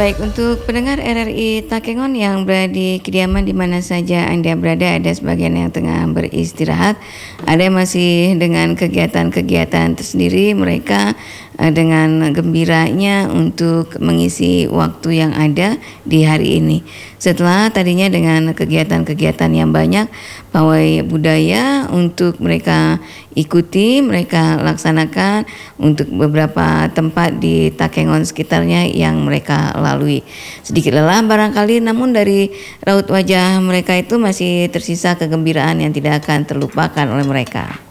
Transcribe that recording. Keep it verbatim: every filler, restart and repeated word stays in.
Baik, untuk pendengar R R I Takengon yang berada di kediaman di mana saja Anda berada, ada sebagian yang tengah beristirahat, ada yang masih dengan kegiatan-kegiatan tersendiri, mereka eh, dengan gembiranya untuk mengisi waktu yang ada di hari ini. Setelah tadinya dengan kegiatan-kegiatan yang banyak, pawai budaya untuk mereka ikuti, mereka laksanakan untuk beberapa tempat di Takengon sekitarnya yang mereka lalui. Sedikit lelah barangkali, namun dari raut wajah mereka itu masih tersisa kegembiraan yang tidak akan terlupakan oleh mereka.